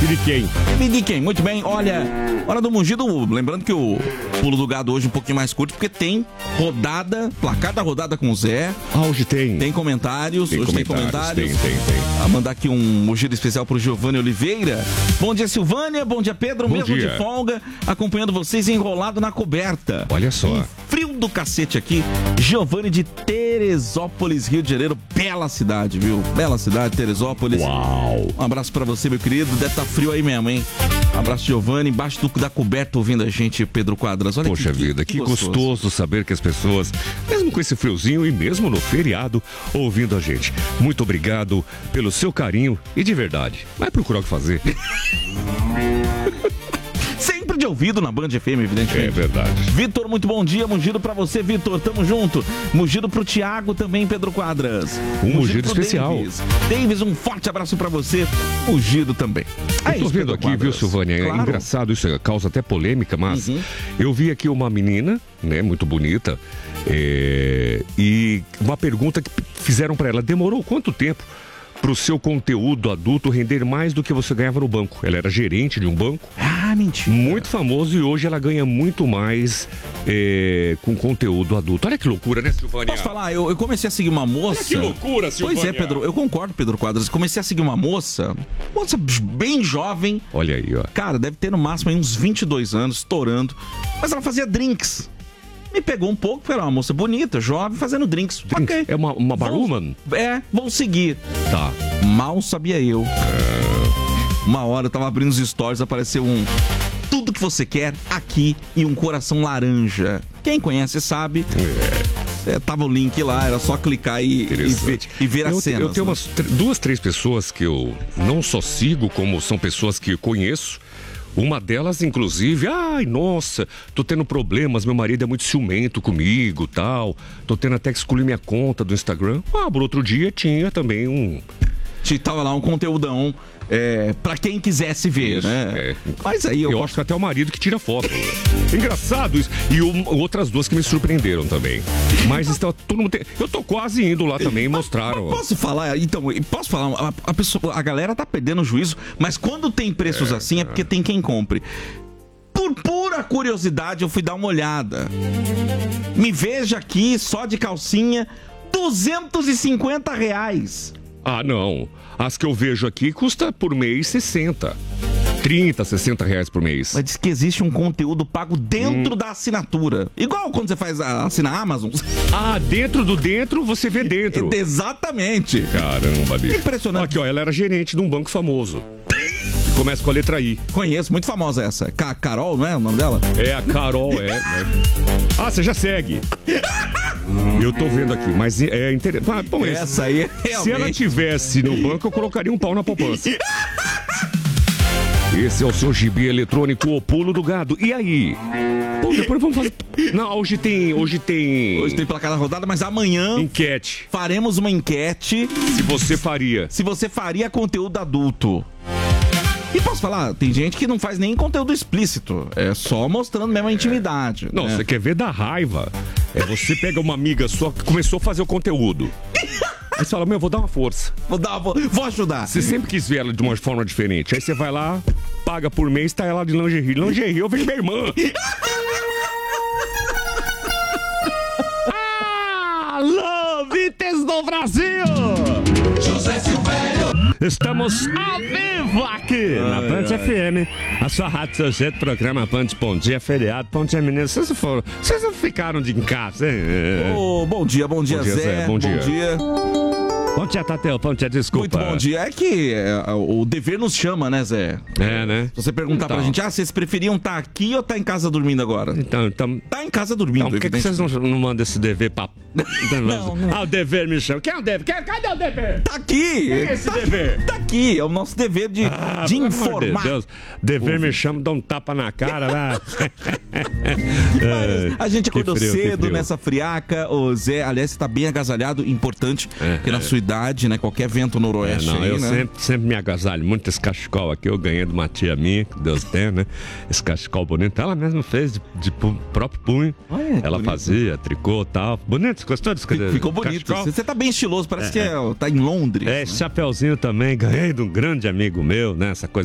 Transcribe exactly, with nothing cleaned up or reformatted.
E de quem? E de quem? Muito bem, olha, hora do Mugido, lembrando que o pulo do gado hoje é um pouquinho mais curto, porque tem rodada, placar da rodada com o Zé. Ah, hoje tem. Tem comentários, tem hoje comentários, tem comentários. Tem, tem, tem. A mandar aqui um Mugido especial pro Giovanni Oliveira. Bom dia, Silvânia, bom dia, Pedro, bom mesmo dia. de folga, acompanhando vocês enrolado na coberta. Olha só. Um frio do cacete aqui, Giovanni de Teresópolis, Rio de Janeiro, bela cidade, viu? Bela cidade, Teresópolis. Uau. Um abraço pra você, meu querido, deve estar frio aí mesmo, hein? Um abraço, Giovanni, embaixo do, da coberta ouvindo a gente, Pedro Quadras. Olha Poxa que, vida, que, que, que gostoso. gostoso saber que as pessoas, mesmo com esse friozinho e mesmo no feriado, ouvindo a gente. Muito obrigado pelo seu carinho e de verdade. Vai procurar o que fazer. Sempre de ouvido na Band F M, evidentemente. É verdade. Vitor, muito bom dia. Mugido pra você, Vitor. Tamo junto. Mugido pro Thiago também, Pedro Quadras. Um mugido especial. Davis. Davis, um forte abraço pra você. Mugido também. Eu É tô isso, vendo Pedro aqui, Quadras. viu, Silvânia? É Claro. engraçado, isso causa até polêmica, mas Uhum. eu vi aqui uma menina, né, muito bonita, é, e uma pergunta que fizeram pra ela: demorou quanto tempo pro seu conteúdo adulto render mais do que você ganhava no banco? Ela era gerente de um banco. Ah, mentira. Muito famoso, e hoje ela ganha muito mais é, com conteúdo adulto. Olha que loucura, né, Silvânia? Posso falar? Eu, eu comecei a seguir uma moça. Olha que loucura, Silvânia. Pois é, Pedro. Eu concordo, Pedro Quadras. Comecei a seguir uma moça, moça bem jovem. Olha aí, ó. Cara, deve ter no máximo aí uns vinte e dois anos, estourando. Mas ela fazia drinks. Me pegou um pouco, porque era uma moça bonita, jovem, fazendo drinks. Drinks. Ok. É uma, uma Vou- barwoman? É, vou seguir. Tá. Mal sabia eu. Uma hora eu tava abrindo os stories, apareceu um tudo que você quer aqui e um coração laranja. Quem conhece sabe. É, tava o link lá, era só clicar e, e ver, Interessante. e ver as eu, cenas. Eu tenho né? umas tr- duas, três pessoas que eu não só sigo, como são pessoas que eu conheço. Uma delas, inclusive, ai, nossa, tô tendo problemas, meu marido é muito ciumento comigo, tal. Tô tendo até que excluir minha conta do Instagram. Ah, por outro dia tinha também um... Tava lá um conteúdão é, pra quem quisesse ver, Isso, né? é. Mas aí eu, Eu acho que até o marido que tira foto. Engraçado isso. E um- outras duas que me surpreenderam também. Mas está todo mundo tem... Eu tô quase indo lá também, mostraram. Posso falar, então, posso falar, a, a pessoa, a galera tá perdendo o juízo, mas quando tem preços é, assim é porque tem quem compre. Por pura curiosidade, eu fui dar uma olhada. Me veja aqui, só de calcinha, duzentos e cinquenta reais. Ah, não. As que eu vejo aqui custa por mês sessenta. trinta, sessenta reais por mês. Mas diz que existe um conteúdo pago dentro hum. da assinatura. Igual quando você faz a, assina a Amazon. Ah, dentro do dentro, você vê dentro. Exatamente. Caramba, bicho. Impressionante. Aqui, ó, ela era gerente de um banco famoso. Começa com a letra I. Conheço, muito famosa essa. Ca- Carol, não é o nome dela? É, a Carol, é. é. Ah, você já segue. Eu tô vendo aqui, mas é interessante. Ah, bom, essa aí, realmente. Se ela tivesse no banco, eu colocaria um pau na poupança. Esse é o seu gibi eletrônico, o Pulo do Gado. E aí? Pô, depois vamos fazer... Não, hoje tem... Hoje tem... Hoje tem placar da rodada, mas amanhã... Enquete. Faremos uma enquete. Se você faria. Se você faria conteúdo adulto. E posso falar, tem gente que não faz nem conteúdo explícito. É só mostrando mesmo a intimidade. Não, né? Você quer ver da raiva. É você pega uma amiga sua que começou a fazer o conteúdo. Aí você fala, meu, vou dar uma força. Vou, dar, vou, vou ajudar. Você sempre quis ver ela de uma forma diferente. Aí você vai lá, paga por mês, tá ela de lingerie. Lingerie, eu vejo minha irmã. Alô, Vites do Brasil! José Silvério! Estamos ao vivo aqui ai, na Band ai. F M, a sua rádio, seu jeito, programa Band, bom dia, feriado, bom dia, meninas. Vocês não, foram, vocês não ficaram de em casa, hein? Oh, bom dia, bom dia, bom dia Zé. Zé. Bom dia. Bom dia. Bom dia, Tateu. Bom dia, desculpa. Muito bom dia. É que é, o dever nos chama, né, Zé? É, né? Se você perguntar então. pra gente, ah, vocês preferiam estar aqui ou estar em casa dormindo agora? Então, então... Tá em casa dormindo, então, por que, que vocês não, não mandam esse dever pra... não, não. Ah, o dever me chama. Quem é o dever? Quem, cadê o dever? Tá aqui. Quem é esse tá, dever? Tá aqui. É o nosso dever de, ah, de informar. De Deus. Dever me chama, dá um tapa na cara lá. é, a gente acordou frio, cedo nessa friaca. O Zé, aliás, você tá bem agasalhado. Importante, é, porque é. na sua idade, né, qualquer vento noroeste. É, não, aí, eu né? sempre, sempre me agasalho muito esse cachecol aqui. Eu ganhei de uma tia minha, que Deus tem, né? Esse cachecol bonito. Ela mesma fez de, de pu- próprio punho. Olha, ela bonito. Fazia, tricô e tal. Bonito, você gostou desse cachecol? Ficou bonito. Cachecol? Você tá bem estiloso, parece é, que é, tá em Londres. É, esse chapeuzinho também ganhei de um grande amigo meu, né? Essa coisa